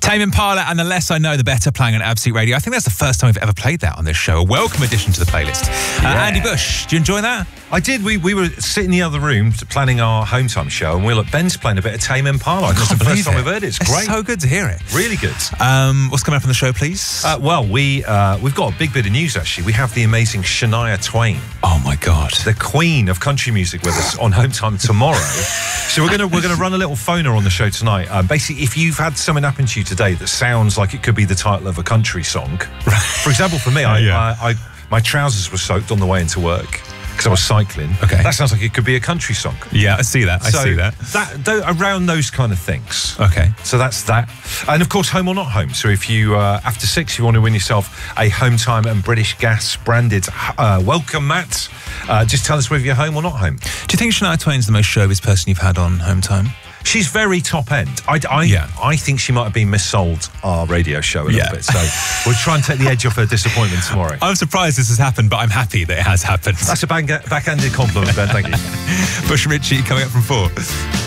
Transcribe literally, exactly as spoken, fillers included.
Tame Impala and The Less I Know, The Better, playing on Absolute Radio. I think that's the first time we've ever played that on this show. A welcome addition to the playlist. Uh, Yeah. Andy Bush, do you enjoy that? I did. We we were sitting in the other room planning our home time show, and we were like, Ben's playing a bit of Tame Impala. I That's can't the first believe time it. we've heard it. It's, It's great. so good to hear it. Really good. Um, what's coming up on the show, please? Uh, well, we, uh, we've got a big bit of news, actually. We have the amazing Shania Twain, oh, my God. the queen of country music, with us on Home Time tomorrow. So we're going to we're gonna run a little phoner on the show tonight. Um, basically, if you've had something happen to you today that sounds like it could be the title of a country song. For example, for me, I, Yeah. I, I my trousers were soaked on the way into work because I was cycling. Okay. That sounds like it could be a country song. Yeah, I see that. I so see that. that tho- around those kind of things. Okay. So that's that. And of course, home or not home. So if you, uh, after six, you want to win yourself a Home Time and British Gas branded uh, welcome mat, uh, just tell us whether you're home or not home. Do you think Shania Twain's the most showbiz person you've had on Home Time? She's very top end. I, I, Yeah. I think she might have been missold our radio show a little Yeah. bit. So we'll try and take the edge off her disappointment tomorrow. I'm surprised this has happened, but I'm happy that it has happened. That's a bang- backhanded compliment, Ben. Thank you. Bush and Ritchie coming up from four.